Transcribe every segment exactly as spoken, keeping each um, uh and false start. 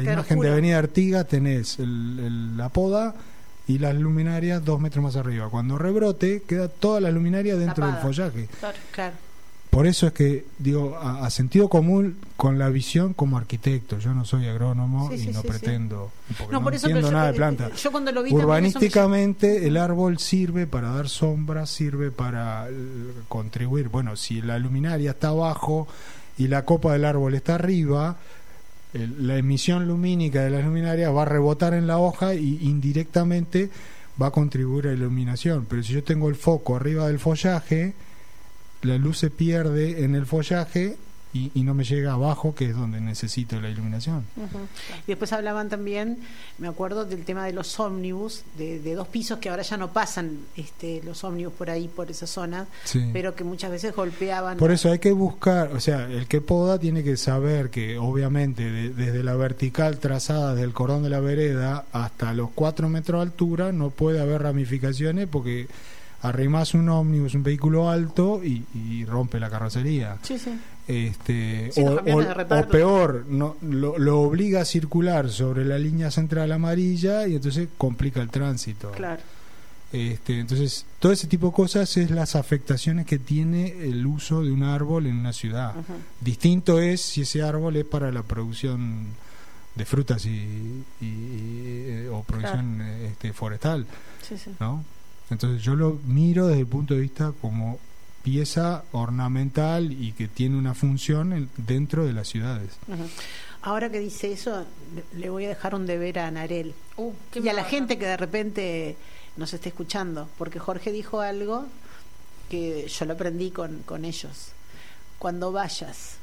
La imagen de Avenida Artigas tenés el, el, la poda y las luminarias dos metros más arriba. Cuando rebrote, queda toda la luminaria dentro Tapada. Del follaje. Claro, claro. Por eso es que, digo, a, a sentido común, con la visión como arquitecto, yo no soy agrónomo sí, y sí, no sí, pretendo, sí. porque no, no por eso entiendo nada yo, de planta. Yo cuando lo vi urbanísticamente me... el árbol sirve para dar sombra, sirve para uh, contribuir. Bueno, si la luminaria está abajo y la copa del árbol está arriba, el, la emisión lumínica de las luminarias va a rebotar en la hoja y indirectamente va a contribuir a la iluminación. Pero si yo tengo el foco arriba del follaje, la luz se pierde en el follaje y, y no me llega abajo, que es donde necesito la iluminación. Uh-huh. Y después hablaban también, me acuerdo del tema de los ómnibus, de, de dos pisos que ahora ya no pasan este, los ómnibus por ahí, por esa zona, sí. pero que muchas veces golpeaban. Por eso hay que buscar, o sea, el que poda tiene que saber que obviamente de, desde la vertical trazada del cordón de la vereda hasta los cuatro metros de altura no puede haber ramificaciones porque arrimás un ómnibus, un vehículo alto y, y rompe la carrocería. Sí, sí. Este, sí, o, o, o peor, no, lo, lo obliga a circular sobre la línea central amarilla y entonces complica el tránsito. Claro. Este, entonces, todo ese tipo de cosas es las afectaciones que tiene el uso de un árbol en una ciudad. Uh-huh. Distinto es si ese árbol es para la producción de frutas y, y, y o producción claro. este, forestal, sí, sí. ¿no? Entonces yo lo miro desde el punto de vista como pieza ornamental y que tiene una función en, dentro de las ciudades. Uh-huh. Ahora que dice eso, le voy a dejar un deber a Narel uh, y a la gente que de repente nos esté escuchando, porque Jorge dijo algo que yo lo aprendí con, con ellos. Cuando vayas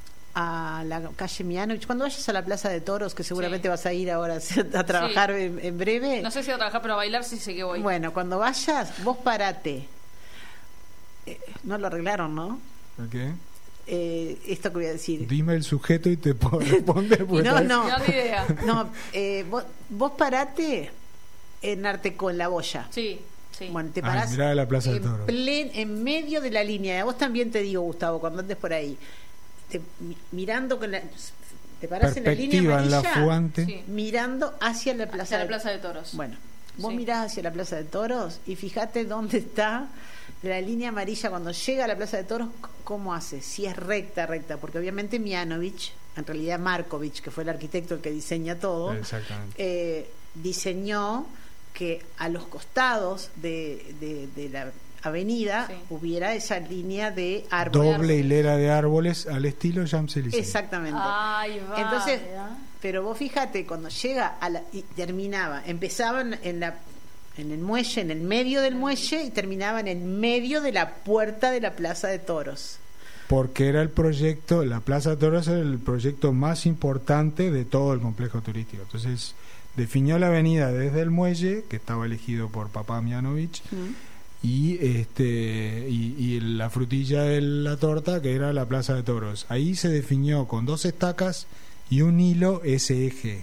a la calle Mianovich, cuando vayas a la Plaza de Toros, que seguramente sí. vas a ir ahora a trabajar sí. en, en breve. No sé si a trabajar, pero a bailar sí sé que voy. Bueno, cuando vayas, vos parate. Eh, no lo arreglaron, ¿no? ¿Qué? Eh, esto que voy a decir. Dime el sujeto y te puedo responder. no, no, no, ni idea. no eh, vos, vos parate en Artecó, en la boya. Sí. Sí. Bueno, te parás ah, mirá la Plaza de en, Toros. Plen, en medio de la línea. A vos también te digo, Gustavo, cuando andes por ahí. Te, mirando con la, te parás en la línea amarilla, en la fugante. Sí. mirando hacia la plaza, hacia de, la plaza de Toros. Bueno, vos sí. mirás hacia la Plaza de Toros y fíjate dónde está la línea amarilla cuando llega a la Plaza de Toros, cómo hace, si es recta, recta, porque obviamente Mianovich, en realidad Markovich, que fue el arquitecto el que diseña todo, eh, diseñó que a los costados de, de, de la avenida sí. hubiera esa línea de árboles. Doble hilera de árboles al estilo Champs-Élysées. Exactamente. Ay, va, Entonces, ¿verdad? Pero vos fíjate, cuando llega a la, y terminaba, empezaban en la en el muelle, en el medio del muelle y terminaban en medio de la puerta de la Plaza de Toros. Porque era el proyecto, la Plaza de Toros era el proyecto más importante de todo el complejo turístico. Entonces, definió la avenida desde el muelle, que estaba elegido por Papá Mianovich, mm. y este y, y la frutilla de la torta, que era la Plaza de Toros. Ahí se definió con dos estacas y un hilo ese eje.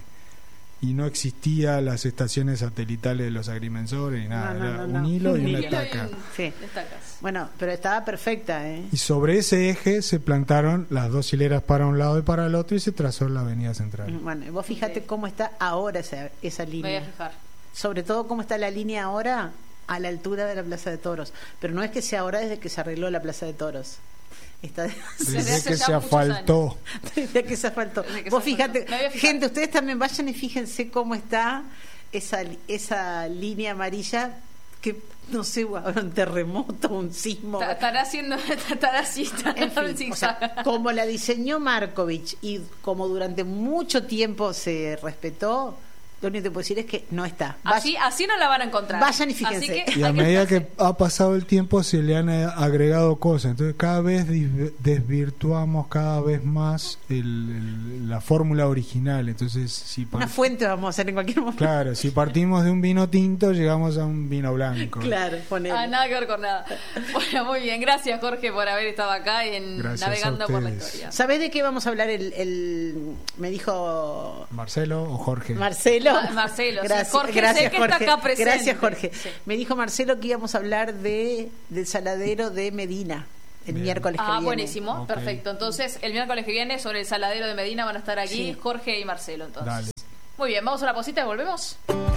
Y no existía las estaciones satelitales de los agrimensores ni nada, no, no, era no, un no. hilo un y una hilo estaca. Y un... sí. Bueno, pero estaba perfecta, ¿eh? Y sobre ese eje se plantaron las dos hileras para un lado y para el otro y se trazó la avenida central. Bueno, vos fíjate okay. cómo está ahora esa, esa línea. Voy a fijar. Sobre todo cómo está la línea ahora a la altura de la Plaza de Toros. Pero no es que sea ahora desde que se arregló la Plaza de Toros. Está de... Desde que se asfaltó. Desde que se asfaltó. Que Vos se fíjate, gente, ustedes también vayan y fíjense cómo está esa, esa línea amarilla que, no sé, un terremoto, un sismo. Estará haciendo, estará así, estará en fin, o sea, como la diseñó Markovich y como durante mucho tiempo se respetó, lo único que te puedo decir es que no está. Vayan, así, así no la van a encontrar. Vayan y fíjense. Y a medida que ha pasado el tiempo se le han agregado cosas. Entonces cada vez desvirtuamos cada vez más el, el, la fórmula original. Entonces si Una fuente vamos a hacer en cualquier momento. Claro, si partimos de un vino tinto llegamos a un vino blanco. Claro, ponele. Ah, nada que ver con nada. Bueno, muy bien. Gracias, Jorge, por haber estado acá en Gracias Navegando por la Historia. ¿Sabés de qué vamos a hablar? El, el me dijo... ¿Marcelo o Jorge? Marcelo. Marcelo, gracias, sí. Jorge, gracias, sé que Jorge. está acá presente. Gracias, Jorge. Sí. Me dijo Marcelo que íbamos a hablar de del saladero de Medina el Bien. miércoles que ah, viene. Buenísimo, okay. perfecto. Entonces, el miércoles que viene sobre el saladero de Medina van a estar aquí sí. Jorge y Marcelo. Entonces. Dale. Muy bien, vamos a la pausita y volvemos.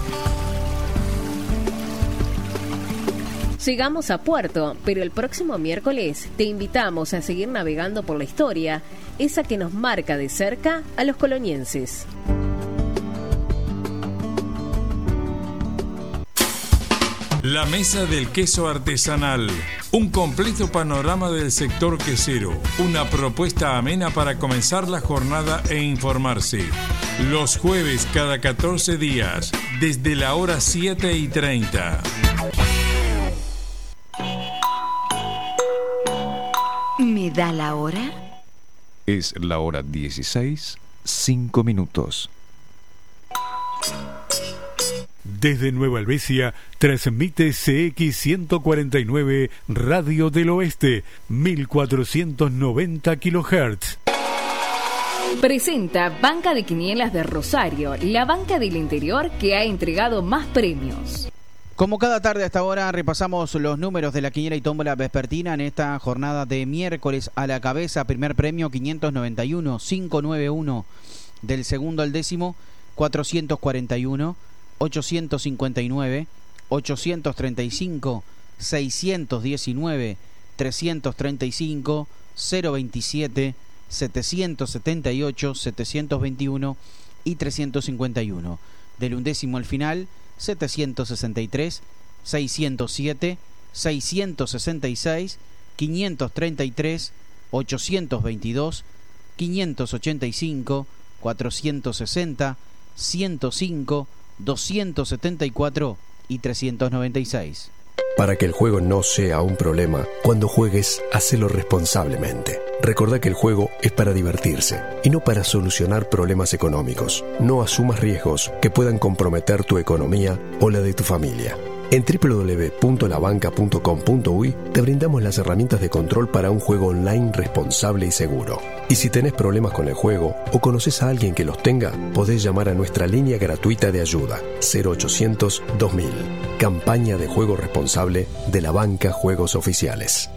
Llegamos a puerto, pero el próximo miércoles te invitamos a seguir navegando por la historia, esa que nos marca de cerca a los colonienses. La Mesa del Queso Artesanal. Un completo panorama del sector quesero. Una propuesta amena para comenzar la jornada e informarse. Los jueves cada catorce días, desde la hora siete y treinta. ¿Me da la hora? Es la hora dieciséis, cinco minutos. Desde Nueva Helvecia, transmite C X ciento cuarenta y nueve Radio del Oeste, mil cuatrocientos noventa kilohertz. Presenta Banca de Quinielas de Rosario, la banca del interior que ha entregado más premios. Como cada tarde a esta hora repasamos los números de la quiniela y tómbola vespertina en esta jornada de miércoles. A la cabeza, primer premio quinientos noventa y uno, quinientos noventa y uno. Del segundo al décimo, cuatrocientos cuarenta y uno, ochocientos cincuenta y nueve, ochocientos treinta y cinco, seiscientos diecinueve, trescientos treinta y cinco, cero veintisiete, setecientos setenta y ocho, setecientos veintiuno y trescientos cincuenta y uno. Del undécimo al final, setecientos sesenta y tres, seiscientos siete, seiscientos sesenta y seis, quinientos treinta y tres, ochocientos veintidós, quinientos ochenta y cinco, cuatrocientos sesenta, ciento cinco, doscientos setenta y cuatro y trescientos noventa y seis. Para que el juego no sea un problema, cuando juegues, hacelo responsablemente. Recordá que el juego es para divertirse y no para solucionar problemas económicos. No asumas riesgos que puedan comprometer tu economía o la de tu familia. En doble u doble u doble u punto la banca punto com punto uy te brindamos las herramientas de control para un juego online responsable y seguro. Y si tenés problemas con el juego o conoces a alguien que los tenga, podés llamar a nuestra línea gratuita de ayuda cero ochocientos, dos mil. Campaña de juego responsable de la banca Juegos Oficiales.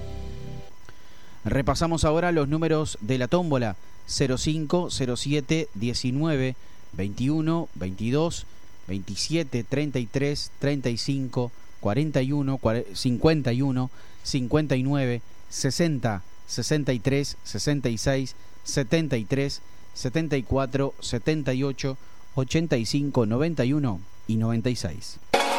Repasamos ahora los números de la tómbola: cero cinco, cero siete, diecinueve, veintiuno, veintidós, veintisiete, treinta y tres, treinta y cinco, cuarenta y uno, cincuenta y uno, cincuenta y nueve, sesenta, sesenta y tres, sesenta y seis, setenta y tres, setenta y cuatro, setenta y ocho, ochenta y cinco, noventa y uno y noventa y seis.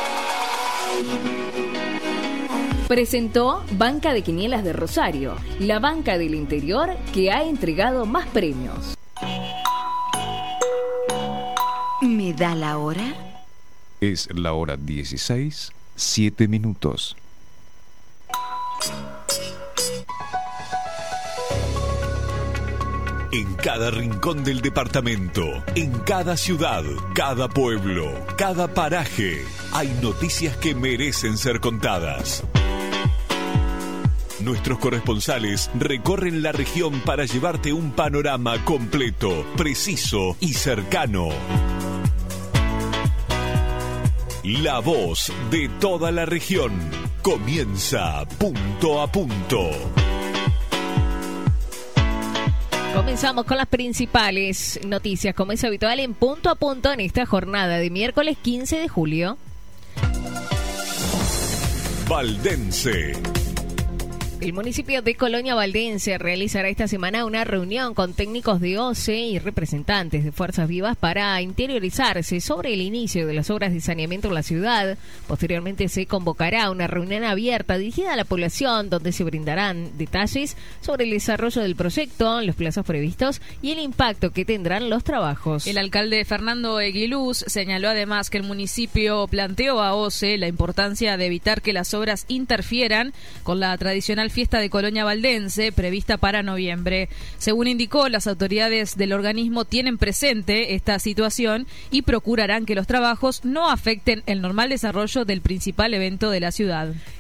Presentó Banca de Quinielas de Rosario, la banca del interior que ha entregado más premios. ¿Me da la hora? Es la hora dieciséis, siete minutos. En cada rincón del departamento, en cada ciudad, cada pueblo, cada paraje, hay noticias que merecen ser contadas. Nuestros corresponsales recorren la región para llevarte un panorama completo, preciso y cercano. La voz de toda la región comienza punto a punto. Comenzamos con las principales noticias, como es habitual, en punto a punto en esta jornada de miércoles quince de julio. Valdense. El municipio de Colonia Valdense realizará esta semana una reunión con técnicos de O C E y representantes de Fuerzas Vivas para interiorizarse sobre el inicio de las obras de saneamiento en la ciudad. Posteriormente se convocará una reunión abierta dirigida a la población donde se brindarán detalles sobre el desarrollo del proyecto, los plazos previstos y el impacto que tendrán los trabajos. El alcalde Fernando Eguiluz señaló además que el municipio planteó a O C E la importancia de evitar que las obras interfieran con la tradicional fiesta de Colonia Valdense prevista para noviembre. Según indicó, las autoridades del organismo tienen presente esta situación y procurarán que los trabajos no afecten el normal desarrollo del principal evento de la ciudad.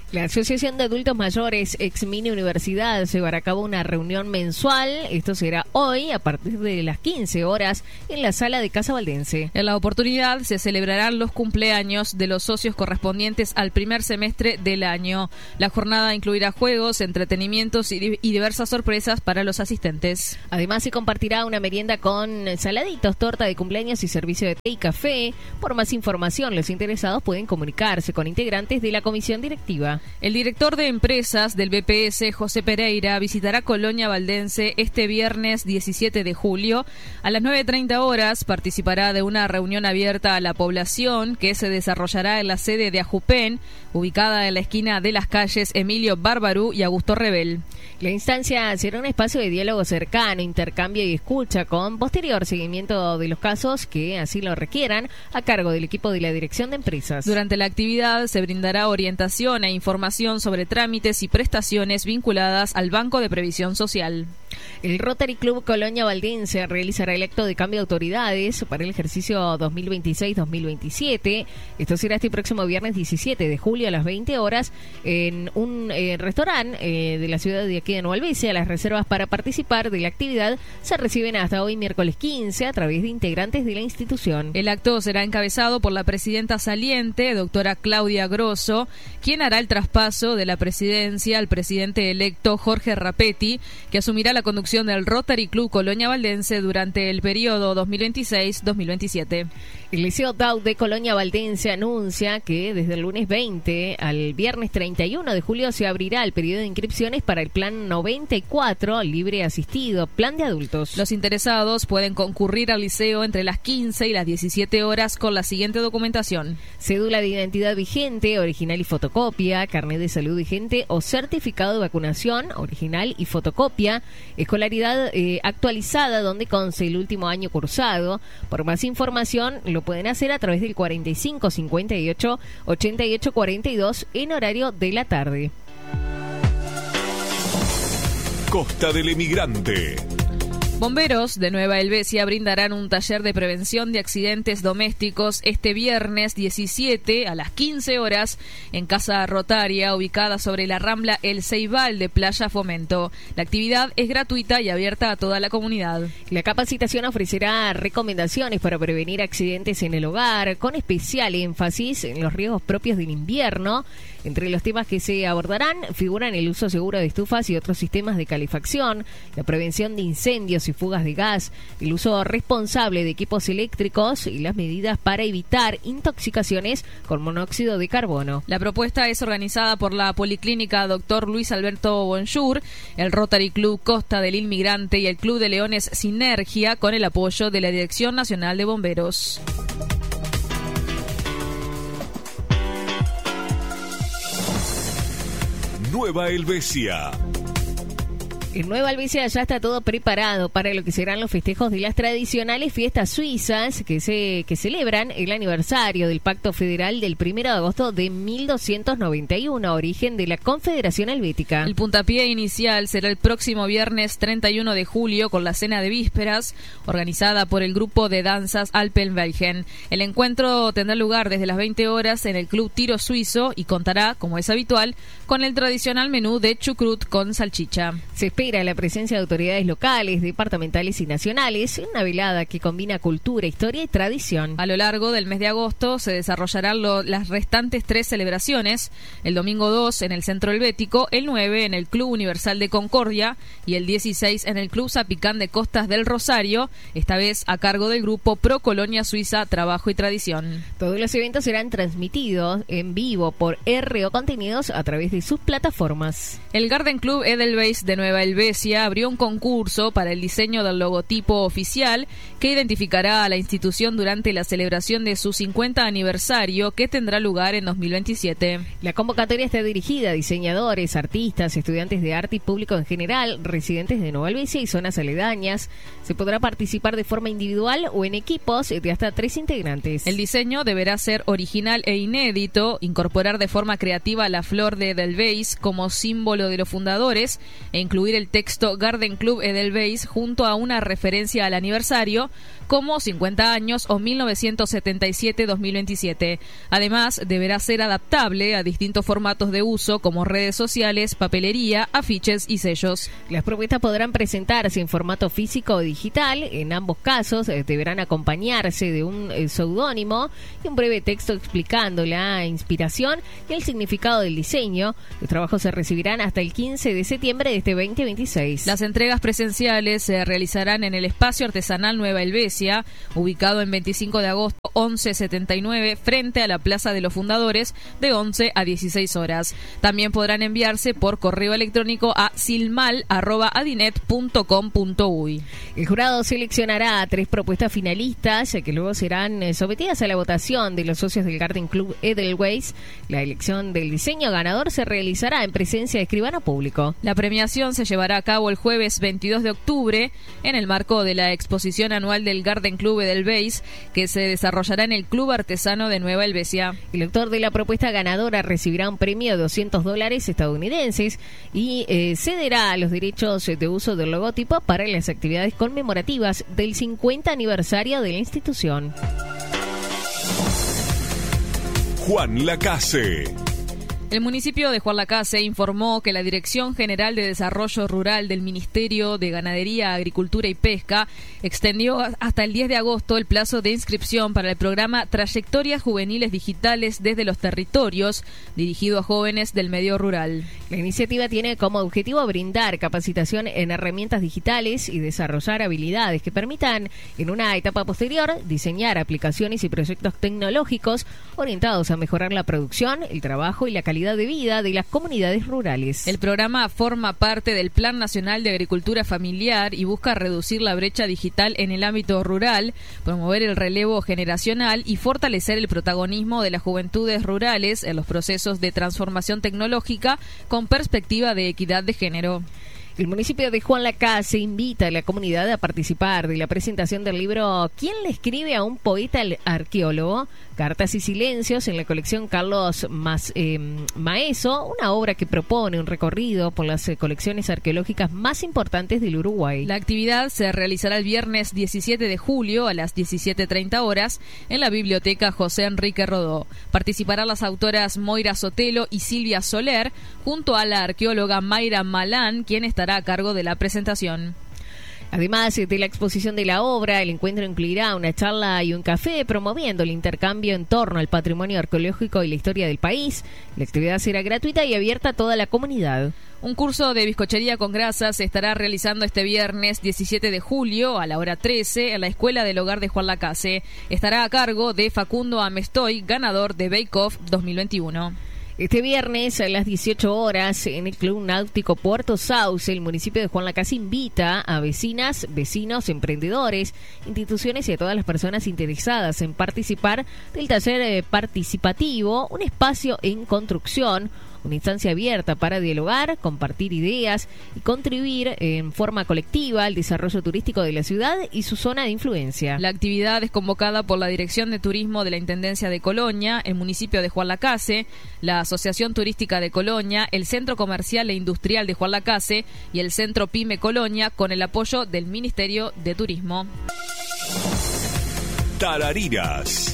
La Asociación de Adultos Mayores Ex Mini Universidad llevará a cabo una reunión mensual. Esto será hoy a partir de las quince horas en la sala de Casa Valdense. En la oportunidad se celebrarán los cumpleaños de los socios correspondientes al primer semestre del año. La jornada incluirá juegos, entretenimientos y, di- y diversas sorpresas para los asistentes. Además se compartirá una merienda con saladitos, torta de cumpleaños y servicio de té y café. Por más información, los interesados pueden comunicarse con integrantes de la comisión directiva. El director de empresas del B P S, José Pereira, visitará Colonia Valdense este viernes diecisiete de julio. A las nueve treinta horas participará de una reunión abierta a la población que se desarrollará en la sede de Ajupen, ubicada en la esquina de las calles Emilio Bárbaru y Augusto Rebel. La instancia será un espacio de diálogo cercano, intercambio y escucha con posterior seguimiento de los casos que así lo requieran a cargo del equipo de la Dirección de Empresas. Durante la actividad se brindará orientación e información sobre trámites y prestaciones vinculadas al Banco de Previsión Social. El Rotary Club Colonia Valdense realizará el acto de cambio de autoridades para el ejercicio dos mil veintiséis dos mil veintisiete. Esto será este próximo viernes diecisiete de julio a las veinte horas en un eh, restaurante eh, de la ciudad de aquí de Nueva Albesia. Las reservas para participar de la actividad se reciben hasta hoy miércoles quince a través de integrantes de la institución. El acto será encabezado por la presidenta saliente, doctora Claudia Grosso, quien hará el traspaso de la presidencia al presidente electo Jorge Rapetti, que asumirá la conducción del Rotary Club Colonia Valdense durante el periodo dos mil veintiséis dos mil veintisiete. El Liceo D A U de Colonia Valdense anuncia que desde el lunes veinte al viernes treinta y uno de julio se abrirá el periodo de inscripciones para el Plan noventa y cuatro Libre Asistido, Plan de Adultos. Los interesados pueden concurrir al liceo entre las quince y las diecisiete horas con la siguiente documentación: cédula de identidad vigente, original y fotocopia, carnet de salud vigente o certificado de vacunación, original y fotocopia, escolaridad eh, actualizada donde conste el último año cursado. Por más información lo pueden hacer a través del cuarenta y cinco cincuenta y ocho ochenta y ocho cuarenta y dos en horario de la tarde. Costa del Emigrante. Bomberos de Nueva Helvecia brindarán un taller de prevención de accidentes domésticos este viernes diecisiete a las quince horas en Casa Rotaria, ubicada sobre la Rambla El Ceibal de Playa Fomento. La actividad es gratuita y abierta a toda la comunidad. La capacitación ofrecerá recomendaciones para prevenir accidentes en el hogar, con especial énfasis en los riesgos propios del invierno. Entre los temas que se abordarán figuran el uso seguro de estufas y otros sistemas de calefacción, la prevención de incendios y fugas de gas, el uso responsable de equipos eléctricos y las medidas para evitar intoxicaciones con monóxido de carbono. La propuesta es organizada por la Policlínica Doctor Luis Alberto Bonjour, el Rotary Club Costa del Inmigrante y el Club de Leones Sinergia, con el apoyo de la Dirección Nacional de Bomberos. Nueva Helvecia. En Nueva Helvecia ya está todo preparado para lo que serán los festejos de las tradicionales fiestas suizas que se que celebran el aniversario del Pacto Federal del primero de agosto de mil doscientos noventa y uno, origen de la Confederación Helvética. El puntapié inicial será el próximo viernes treinta y uno de julio con la cena de vísperas organizada por el grupo de danzas Alpenweigen. El encuentro tendrá lugar desde las veinte horas en el Club Tiro Suizo y contará, como es habitual, con el tradicional menú de chucrut con salchicha. Se espera la presencia de autoridades locales, departamentales y nacionales en una velada que combina cultura, historia y tradición. A lo largo del mes de agosto se desarrollarán lo, las restantes tres celebraciones: el domingo dos en el Centro Helvético, el nueve en el Club Universal de Concordia y el dieciséis en el Club Zapicán de Costas del Rosario, esta vez a cargo del grupo Pro Colonia Suiza Trabajo y Tradición. Todos los eventos serán transmitidos en vivo por R O Contenidos a través de sus plataformas. El Garden Club Edelweiss de Nueva Helvecia abrió un concurso para el diseño del logotipo oficial que identificará a la institución durante la celebración de su cincuenta aniversario, que tendrá lugar en dos mil veintisiete. La convocatoria está dirigida a diseñadores, artistas, estudiantes de arte y público en general, residentes de Nueva Helvecia y zonas aledañas. Se podrá participar de forma individual o en equipos de hasta tres integrantes. El diseño deberá ser original e inédito, incorporar de forma creativa la flor de Edelweiss como símbolo de los fundadores e incluir el el texto Garden Club Edelweiss junto a una referencia al aniversario como cincuenta años o mil novecientos setenta y siete a dos mil veintisiete. Además, deberá ser adaptable a distintos formatos de uso como redes sociales, papelería, afiches y sellos. Las propuestas podrán presentarse en formato físico o digital. En ambos casos eh, deberán acompañarse de un eh, seudónimo y un breve texto explicando la inspiración y el significado del diseño. Los trabajos se recibirán hasta el quince de septiembre de este veinte veintiséis. Las entregas presenciales se realizarán en el Espacio Artesanal Nueva Helvecia, ubicado en veinticinco de agosto once setenta y nueve, frente a la Plaza de los Fundadores, de once a dieciséis horas. También podrán enviarse por correo electrónico a silmal arroba adinet punto com punto uy. El jurado seleccionará tres propuestas finalistas que luego serán sometidas a la votación de los socios del Garden Club Edelweiss. La elección del diseño ganador se realizará en presencia de escribano público. La premiación se llevará a cabo el jueves veintidós de octubre en el marco de la exposición anual del Garden Club Edelweiss, que se desarrollará en el Club Artesano de Nueva Helvecia. El autor de la propuesta ganadora recibirá un premio de doscientos dólares estadounidenses y eh, cederá los derechos de uso del logotipo para las actividades conmemorativas del cincuenta aniversario de la institución. Juan Lacase. El municipio de Juan Lacase informó que la Dirección General de Desarrollo Rural del Ministerio de Ganadería, Agricultura y Pesca extendió hasta el diez de agosto el plazo de inscripción para el programa Trayectorias Juveniles Digitales desde los Territorios, dirigido a jóvenes del medio rural. La iniciativa tiene como objetivo brindar capacitación en herramientas digitales y desarrollar habilidades que permitan, en una etapa posterior, diseñar aplicaciones y proyectos tecnológicos orientados a mejorar la producción, el trabajo y la calidad de vida de las comunidades rurales. El programa forma parte del Plan Nacional de Agricultura Familiar y busca reducir la brecha digital en el ámbito rural, promover el relevo generacional y fortalecer el protagonismo de las juventudes rurales en los procesos de transformación tecnológica con perspectiva de equidad de género. El municipio de Juan Lacase invita a la comunidad a participar de la presentación del libro ¿Quién le escribe a un poeta arqueólogo? Cartas y silencios en la colección Carlos Mas, eh, Maeso, una obra que propone un recorrido por las eh, colecciones arqueológicas más importantes del Uruguay. La actividad se realizará el viernes diecisiete de julio a las diecisiete treinta horas en la Biblioteca José Enrique Rodó. Participarán las autoras Moira Sotelo y Silvia Soler, junto a la arqueóloga Mayra Malán, quien estará a cargo de la presentación. Además de la exposición de la obra, el encuentro incluirá una charla y un café promoviendo el intercambio en torno al patrimonio arqueológico y la historia del país. La actividad será gratuita y abierta a toda la comunidad. Un curso de bizcochería con grasa se estará realizando este viernes diecisiete de julio a la hora trece en la Escuela del Hogar de Juan Lacase. Estará a cargo de Facundo Amestoy, ganador de Bake Off dos mil veintiuno. Este viernes a las dieciocho horas en el Club Náutico Puerto Sauce, el municipio de Juan Lacase invita a vecinas, vecinos, emprendedores, instituciones y a todas las personas interesadas en participar del taller participativo, un espacio en construcción, una instancia abierta para dialogar, compartir ideas y contribuir en forma colectiva al desarrollo turístico de la ciudad y su zona de influencia. La actividad es convocada por la Dirección de Turismo de la Intendencia de Colonia, el municipio de Juan Lacase, la Asociación Turística de Colonia, el Centro Comercial e Industrial de Juan Lacase y el Centro Pyme Colonia, con el apoyo del Ministerio de Turismo. Tarariras.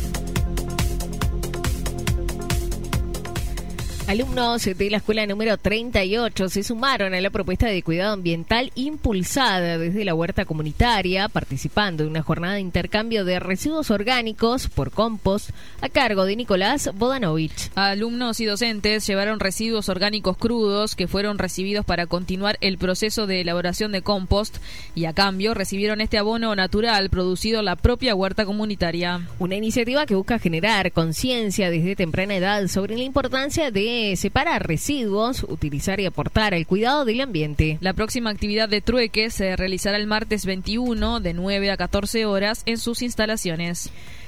Alumnos de la escuela número treinta y ocho se sumaron a la propuesta de cuidado ambiental impulsada desde la huerta comunitaria, participando en una jornada de intercambio de residuos orgánicos por compost a cargo de Nicolás Bodanovich. Alumnos y docentes llevaron residuos orgánicos crudos que fueron recibidos para continuar el proceso de elaboración de compost y a cambio recibieron este abono natural producido en la propia huerta comunitaria. Una iniciativa que busca generar conciencia desde temprana edad sobre la importancia de separar residuos, utilizar y aportar al cuidado del ambiente. La próxima actividad de trueque se realizará el martes veintiuno de nueve a catorce horas en sus instalaciones.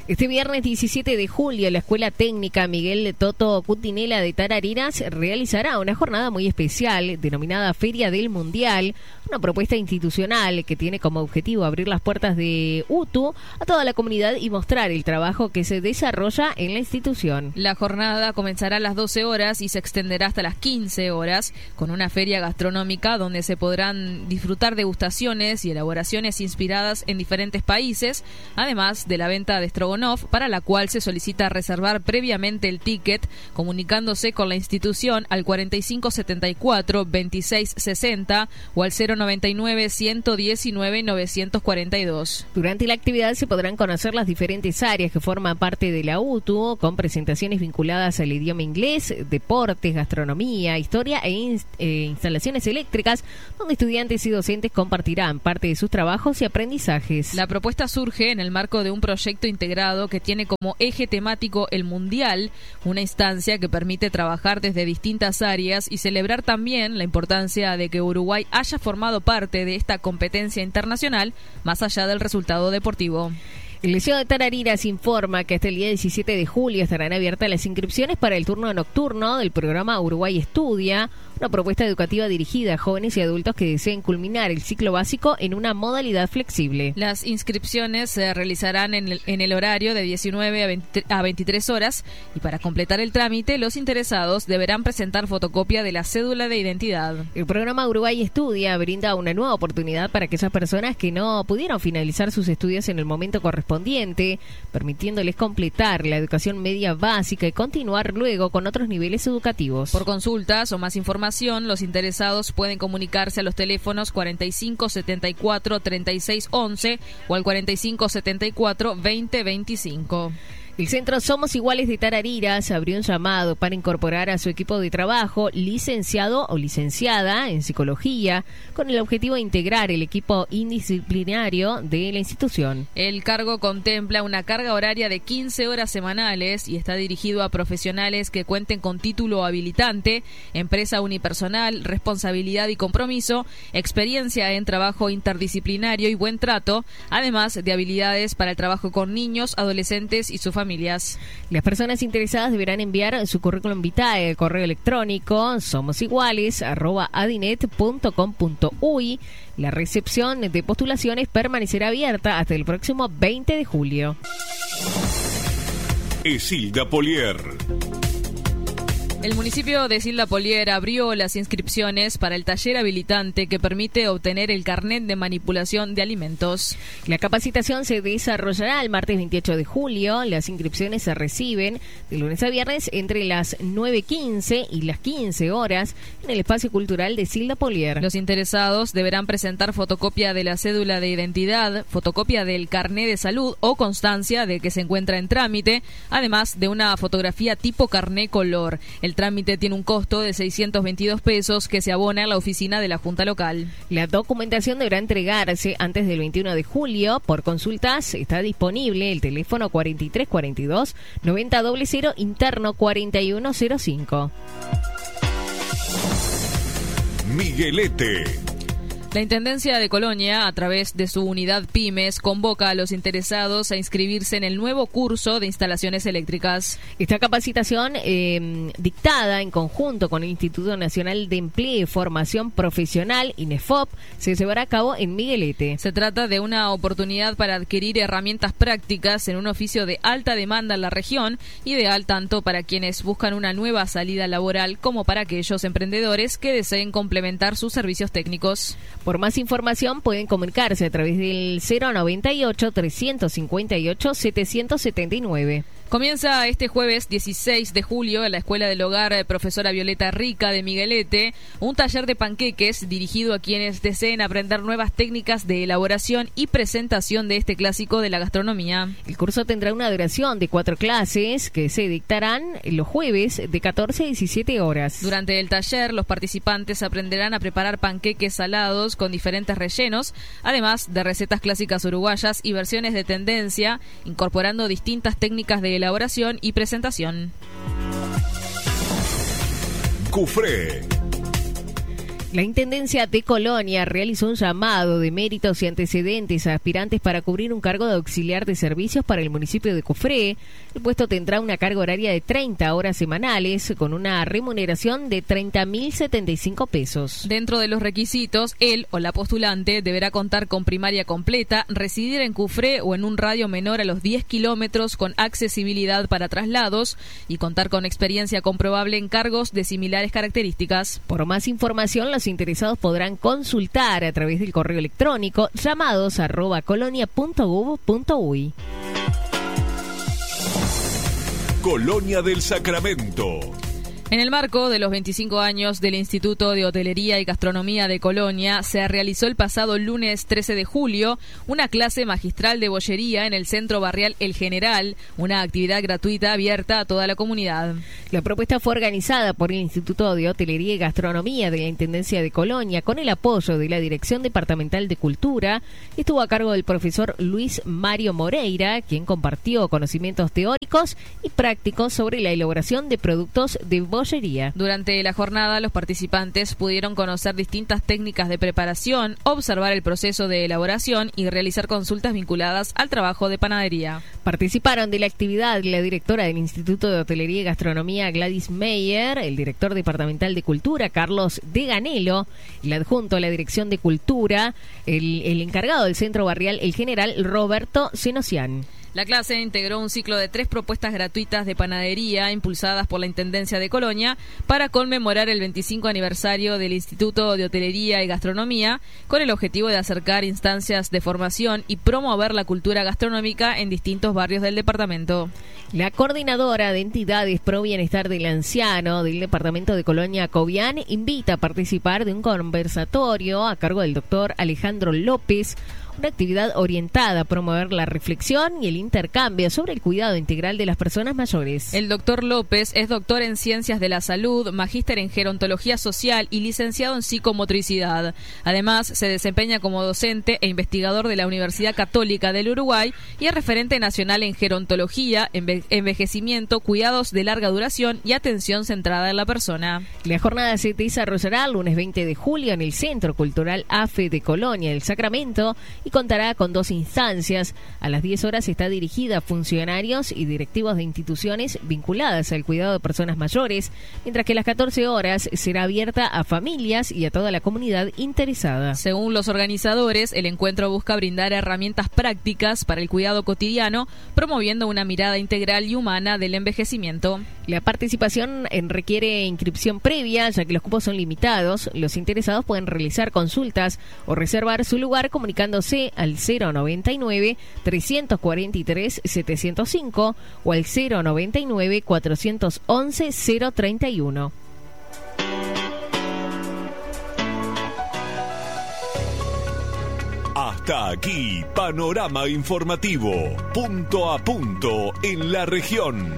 Este viernes diecisiete de julio, la Escuela Técnica Miguel Toto Cutinela de Tarariras realizará una jornada muy especial denominada Feria del Mundial, una propuesta institucional que tiene como objetivo abrir las puertas de U T U a toda la comunidad y mostrar el trabajo que se desarrolla en la institución. La jornada comenzará a las doce horas y se extenderá hasta las quince horas con una feria gastronómica donde se podrán disfrutar degustaciones y elaboraciones inspiradas en diferentes países, además de la venta de estrogonoff, para la cual se solicita reservar previamente el ticket comunicándose con la institución al cuarenta y cinco setenta y cuatro veintiséis sesenta o al cero noventa y nueve ciento diecinueve novecientos cuarenta y dos. Durante la actividad se podrán conocer las diferentes áreas que forman parte de la U T U, con presentaciones vinculadas al idioma inglés, deportes, gastronomía, historia e inst- eh, instalaciones eléctricas, donde estudiantes y docentes compartirán parte de sus trabajos y aprendizajes. La propuesta surge en el marco de un proyecto integrado que tiene como eje temático el Mundial, una instancia que permite trabajar desde distintas áreas y celebrar también la importancia de que Uruguay haya formado parte de esta competencia internacional, más allá del resultado deportivo. El Liceo de Tarariras informa que hasta el día diecisiete de julio estarán abiertas las inscripciones para el turno nocturno del programa Uruguay Estudia, una propuesta educativa dirigida a jóvenes y adultos que deseen culminar el ciclo básico en una modalidad flexible. Las inscripciones se realizarán en el, en el horario de diecinueve a, veinte, a veintitrés horas y para completar el trámite los interesados deberán presentar fotocopia de la cédula de identidad. El programa Uruguay Estudia brinda una nueva oportunidad para aquellas personas que no pudieron finalizar sus estudios en el momento correspondiente, permitiéndoles completar la educación media básica y continuar luego con otros niveles educativos. Por consultas o más información, los interesados pueden comunicarse a los teléfonos cuarenta y cinco setenta y cuatro treinta y seis once o al cuarenta y cinco setenta y cuatro veinte veinticinco. El Centro Somos Iguales de Tarariras abrió un llamado para incorporar a su equipo de trabajo licenciado o licenciada en psicología con el objetivo de integrar el equipo indisciplinario de la institución. El cargo contempla una carga horaria de quince horas semanales y está dirigido a profesionales que cuenten con título habilitante, empresa unipersonal, responsabilidad y compromiso, experiencia en trabajo interdisciplinario y buen trato, además de habilidades para el trabajo con niños, adolescentes y su familia. Las personas interesadas deberán enviar su currículum vitae al correo electrónico somosiguales arroba adinet punto com punto uy. La recepción de postulaciones permanecerá abierta hasta el próximo veinte de julio. Esilda Polier. El municipio de Silda Polier abrió las inscripciones para el taller habilitante que permite obtener el carnet de manipulación de alimentos. La capacitación se desarrollará el martes veintiocho de julio. Las inscripciones se reciben de lunes a viernes entre las nueve quince y las quince horas en el espacio cultural de Silda Polier. Los interesados deberán presentar fotocopia de la cédula de identidad, fotocopia del carnet de salud o constancia de que se encuentra en trámite, además de una fotografía tipo carnet color. El trámite tiene un costo de seiscientos veintidós pesos que se abona en la oficina de la Junta Local. La documentación deberá entregarse antes del veintiuno de julio. Por consultas está disponible el teléfono cuarenta y tres cuarenta y dos noventa cero cero interno cuarenta y uno cero cinco. Miguelete. La Intendencia de Colonia, a través de su unidad Pymes, convoca a los interesados a inscribirse en el nuevo curso de instalaciones eléctricas. Esta capacitación, eh, dictada en conjunto con el Instituto Nacional de Empleo y Formación Profesional, INEFOP, se llevará a cabo en Miguelete. Se trata de una oportunidad para adquirir herramientas prácticas en un oficio de alta demanda en la región, ideal tanto para quienes buscan una nueva salida laboral como para aquellos emprendedores que deseen complementar sus servicios técnicos. Por más información pueden comunicarse a través del cero noventa y ocho trescientos cincuenta y ocho setecientos setenta y nueve. Comienza este jueves dieciséis de julio en la Escuela del Hogar Profesora Violeta Rica de Miguelete un taller de panqueques dirigido a quienes deseen aprender nuevas técnicas de elaboración y presentación de este clásico de la gastronomía. El curso tendrá una duración de cuatro clases que se dictarán los jueves de catorce a diecisiete horas. Durante el taller, los participantes aprenderán a preparar panqueques salados con diferentes rellenos, además de recetas clásicas uruguayas y versiones de tendencia, incorporando distintas técnicas de elaboración y presentación. Cufré. La Intendencia de Colonia realizó un llamado de méritos y antecedentes a aspirantes para cubrir un cargo de auxiliar de servicios para el municipio de Cofré. El puesto tendrá una carga horaria de treinta horas semanales con una remuneración de treinta mil setenta y cinco pesos. Dentro de los requisitos, él o la postulante deberá contar con primaria completa, residir en Cufré o en un radio menor a los diez kilómetros con accesibilidad para traslados y contar con experiencia comprobable en cargos de similares características. Por más información, los interesados podrán consultar a través del correo electrónico llamados arroba colonia punto gov punto uy. Colonia del Sacramento. En el marco de los veinticinco años del Instituto de Hotelería y Gastronomía de Colonia, se realizó el pasado lunes trece de julio una clase magistral de bollería en el Centro Barrial El General, una actividad gratuita abierta a toda la comunidad. La propuesta fue organizada por el Instituto de Hotelería y Gastronomía de la Intendencia de Colonia con el apoyo de la Dirección Departamental de Cultura y estuvo a cargo del profesor Luis Mario Moreira, quien compartió conocimientos teóricos y prácticos sobre la elaboración de productos de bollería. Durante la jornada, los participantes pudieron conocer distintas técnicas de preparación, observar el proceso de elaboración y realizar consultas vinculadas al trabajo de panadería. Participaron de la actividad la directora del Instituto de Hotelería y Gastronomía, Gladys Meyer, el director departamental de Cultura, Carlos de Ganelo, el adjunto a la Dirección de Cultura, el, el encargado del Centro Barrial El General, Roberto Senosian. La clase integró un ciclo de tres propuestas gratuitas de panadería impulsadas por la Intendencia de Colonia para conmemorar el veinticinco aniversario del Instituto de Hotelería y Gastronomía, con el objetivo de acercar instancias de formación y promover la cultura gastronómica en distintos barrios del departamento. La coordinadora de entidades pro bienestar del anciano del departamento de Colonia, Cobian, invita a participar de un conversatorio a cargo del doctor Alejandro López, una actividad orientada a promover la reflexión y el intercambio sobre el cuidado integral de las personas mayores. El doctor López es doctor en Ciencias de la Salud, magíster en Gerontología Social y licenciado en Psicomotricidad. Además, se desempeña como docente e investigador de la Universidad Católica del Uruguay y es referente nacional en gerontología, enve- envejecimiento, cuidados de larga duración y atención centrada en la persona. La jornada se desarrollará el lunes veinte de julio en el Centro Cultural A F E de Colonia del Sacramento y contará con dos instancias. A las diez horas está dirigida a funcionarios y directivos de instituciones vinculadas al cuidado de personas mayores, mientras que a las catorce horas será abierta a familias y a toda la comunidad interesada. Según los organizadores, el encuentro busca brindar herramientas prácticas para el cuidado cotidiano, promoviendo una mirada integral y humana del envejecimiento. La participación requiere inscripción previa, ya que los cupos son limitados. Los interesados pueden realizar consultas o reservar su lugar comunicándose al cero noventa y nueve, trescientos cuarenta y tres, setecientos cinco o al cero noventa y nueve, cuatrocientos once, cero treinta y uno. Hasta aquí, Panorama Informativo, punto a punto en la región.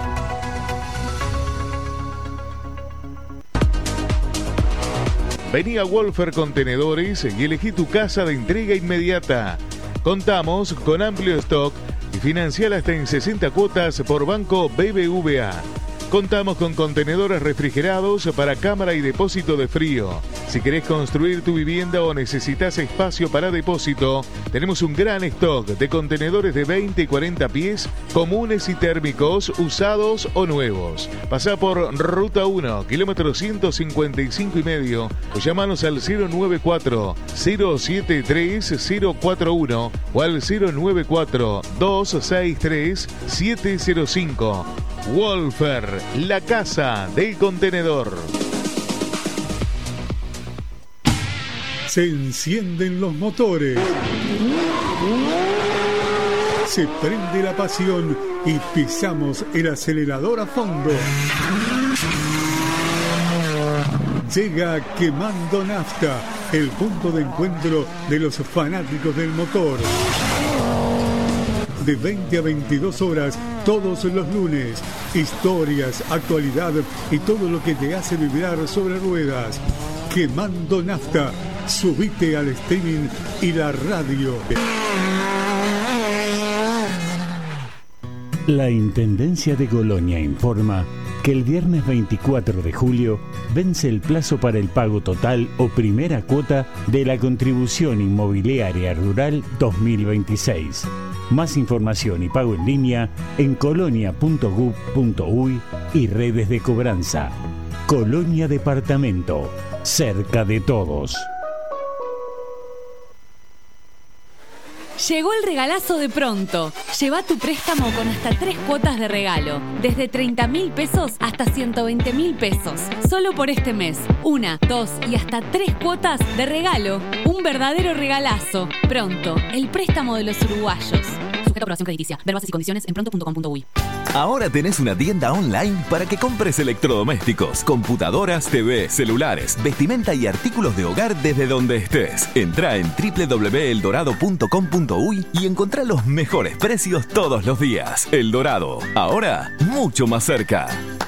Vení a Wolfer Contenedores y elegí tu casa de entrega inmediata. Contamos con amplio stock y financiar hasta en sesenta cuotas por Banco B B V A. Contamos con contenedores refrigerados para cámara y depósito de frío. Si querés construir tu vivienda o necesitas espacio para depósito, tenemos un gran stock de contenedores de veinte y cuarenta pies, comunes y térmicos, usados o nuevos. Pasá por Ruta uno, kilómetro ciento cincuenta y cinco y medio, o llamanos al cero noventa y cuatro, cero setenta y tres, cero cuarenta y uno o al cero noventa y cuatro, doscientos sesenta y tres, setecientos cinco. Wolfer, la casa del contenedor. Se encienden los motores. Se prende la pasión y pisamos el acelerador a fondo. Llega Quemando Nafta, el punto de encuentro de los fanáticos del motor. De veinte a veintidós horas, todos los lunes. Historias, actualidad y todo lo que te hace vibrar sobre ruedas. Quemando Nafta. Subite al streaming y la radio. La Intendencia de Colonia informa que el viernes veinticuatro de julio vence el plazo para el pago total o primera cuota de la contribución inmobiliaria rural dos mil veintiséis. Más información y pago en línea en colonia punto gov punto uy y redes de cobranza. Colonia Departamento, cerca de todos. Llegó el regalazo de Pronto. Lleva tu préstamo con hasta tres cuotas de regalo, desde treinta mil pesos hasta ciento veinte mil pesos. Solo por este mes. Una, dos y hasta tres cuotas de regalo. Un verdadero regalazo. Pronto, el préstamo de los uruguayos. Sujeto a aprobación crediticia. Ver bases y condiciones en pronto punto com punto uy. Ahora tenés una tienda online para que compres electrodomésticos, computadoras, T V, celulares, vestimenta y artículos de hogar desde donde estés. Entrá en doble u doble u doble u punto eldorado punto com punto uy y encontrá los mejores precios todos los días. El Dorado, ahora mucho más cerca.